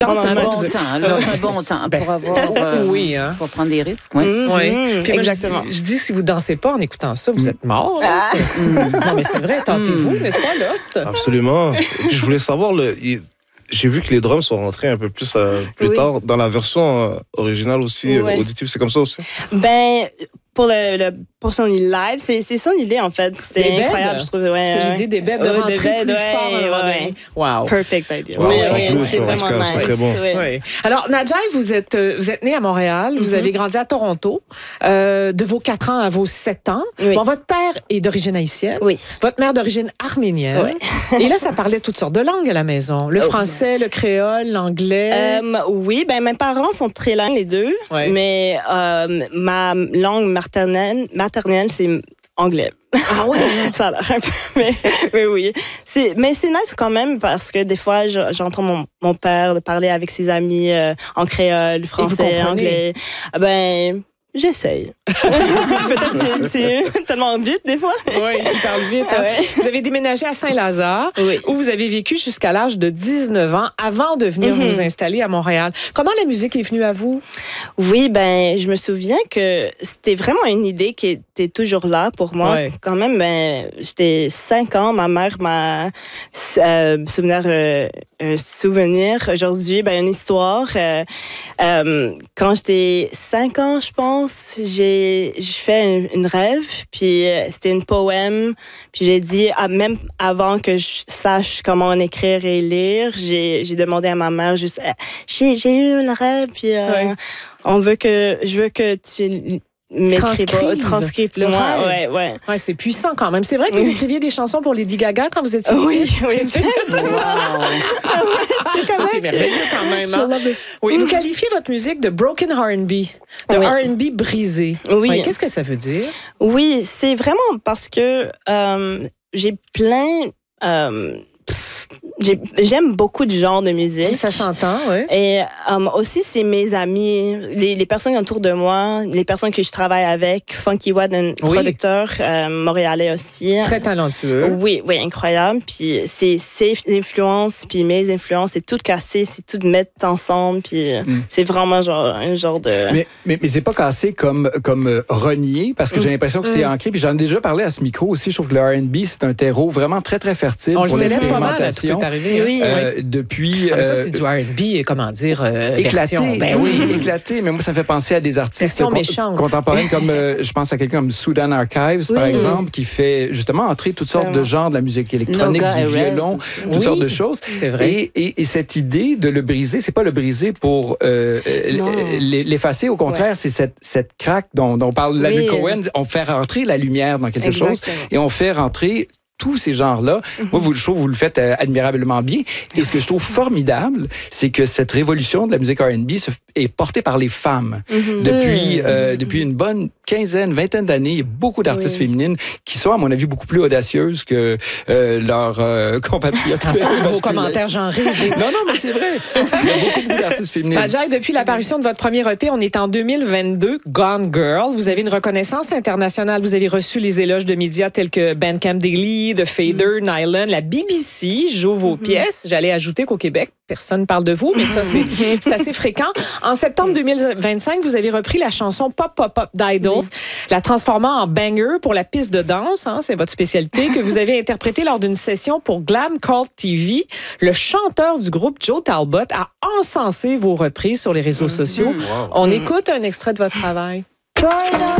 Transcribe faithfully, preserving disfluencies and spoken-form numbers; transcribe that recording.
Dans un bon vous... temps, dans un bon temps ben, pour avoir, euh, oui, hein. pour prendre des risques. Oui. Mm-hmm. Oui. Puis Exactement. Moi, je, je dis, si vous dansez pas en écoutant ça, vous êtes mort. Ah. Non, mais c'est vrai, tentez-vous, n'est-ce pas, Lost? Absolument. Et puis, je voulais savoir, le, il, j'ai vu que les drums sont rentrés un peu plus, euh, plus oui. tard. Dans la version euh, originale aussi, ouais. euh, auditive, c'est comme ça aussi? Ben, pour le, le pour son live, c'est, c'est son idée, en fait. C'était incroyable, je trouve. Ouais, c'est ouais. l'idée des bêtes de ouais, rentrer beds, plus ouais, fort à un moment ouais. donné. Wow. Perfect idea. Wow, oui, c'est oui, plus, c'est en vraiment tout cas, nice. c'est très bon. Ouais. Oui. Alors, Nadjaï, vous êtes, euh, vous êtes née à Montréal, vous Mm-hmm. avez grandi à Toronto, euh, de vos quatre ans à vos sept ans. Oui. Bon, votre père est d'origine haïtienne, Oui. votre mère d'origine arménienne. Oui. Et là, ça parlait toutes sortes de langues à la maison. Le Oh. français, le créole, l'anglais. Euh, oui, ben mes parents sont trilingues les deux, Ouais. mais euh, ma langue maternelle, maternelle c'est anglais. Ah ouais? Ça a l'air un peu, mais, mais oui. C'est, mais c'est nice quand même parce que des fois, je, j'entends mon, mon père parler avec ses amis euh, en créole, français, anglais. Ben, j'essaye. Peut-être c'est, c'est tellement vite des fois. Oui, il parle vite. Hein? Ouais. Vous avez déménagé à Saint-Lazare, Oui. où vous avez vécu jusqu'à l'âge de dix-neuf ans avant de venir Mm-hmm. vous installer à Montréal. Comment la musique est venue à vous? Oui, ben, je me souviens que c'était vraiment une idée qui était toujours là pour moi. Ouais. Quand même, ben, j'étais cinq ans, ma mère m'a euh, souvenir, euh, un souvenir aujourd'hui, ben, une histoire. Euh, euh, quand j'étais cinq ans, je pense, j'ai, j'ai fait une, une rêve, puis euh, c'était un poème, puis j'ai dit, ah, même avant que je sache comment écrire et lire, j'ai, j'ai demandé à ma mère juste, euh, j'ai, j'ai eu un rêve, puis euh, Ouais. on veut que, je veux que tu m'écris pas, transcrives le moi. Ouais, ouais. Ouais, c'est puissant quand même. C'est vrai que vous écriviez des chansons pour Lady Gaga quand vous étiez Oui, petite? oui, exactement. Ça, c'est merveilleux quand même. Hein? Oui, vous qualifiez votre musique de broken R and B, de Oui. R and B brisé. Oui. Ouais, qu'est-ce que ça veut dire? Oui, c'est vraiment parce que euh, j'ai plein... Euh, pff, j'ai, j'aime beaucoup de genres de musique. Ça s'entend, oui. Et euh, aussi, c'est mes amis, les, les personnes autour de moi, les personnes que je travaille avec. Funky Wad, un Oui. producteur euh, montréalais aussi. Très talentueux. Oui, oui, incroyable. Puis c'est ses influences, puis mes influences, c'est tout cassé, c'est tout mettre ensemble. Puis Mm. c'est vraiment genre un genre de... Mais, mais, mais c'est pas cassé comme, comme euh, renié, parce que j'ai l'impression que c'est Mm. ancré. Puis j'en ai déjà parlé à ce micro aussi. Je trouve que le R and B, c'est un terreau vraiment très, très fertile On le pour célèbre pas mal à tout l'expérimentation. peut arriver. Oui, Euh, depuis... Ah, mais ça, euh, c'est du R and B, comment dire, euh, éclaté, version. Ben oui, oui. éclaté. Mais moi, ça me fait penser à des artistes Version con- méchante. contemporains comme, euh, je pense à quelqu'un comme Sudan Archives, par Oui. exemple, qui fait justement entrer toutes sortes de Vraiment. genres de la musique électronique, Noga du et Rez violon, aussi. toutes Oui, sortes de choses. c'est vrai. Et, et, et cette idée de le briser, c'est pas le briser pour euh, Non. l- l'effacer. Au contraire, Ouais. c'est cette, cette craque dont, dont parle Larry Oui. Cohen. On fait rentrer la lumière dans quelque Exactement. chose et on fait rentrer tous ces genres-là. Moi, vous, je trouve que vous le faites euh, admirablement bien. Et ce que je trouve formidable, c'est que cette révolution de la musique R and B se- est portée par les femmes. Mhm. Depuis, euh, depuis une bonne quinzaine, vingtaine d'années, il y a beaucoup d'artistes Oui. féminines qui sont, à mon avis, beaucoup plus audacieuses que euh, leurs euh, compatriotes. Attention à vos masculins. commentaires genrés. Non, non, mais c'est vrai. Il y a beaucoup, beaucoup d'artistes féminines. Nadjaï, depuis l'apparition de votre premier E P, on est en deux mille vingt-deux, Gone Girl. Vous avez une reconnaissance internationale. Vous avez reçu les éloges de médias tels que Bandcamp Daily, The Fader, Nylon, la B B C joue vos pièces. J'allais ajouter qu'au Québec, personne ne parle de vous, mais ça, c'est, c'est assez fréquent. En septembre deux mille vingt-cinq, vous avez repris la chanson Pop Pop Pop d'Idols, la transformant en banger pour la piste de danse, hein, c'est votre spécialité, que vous avez interprétée lors d'une session pour Glam Cult T V. Le chanteur du groupe Joe Talbot a encensé vos reprises sur les réseaux sociaux. On écoute un extrait de votre travail. Right now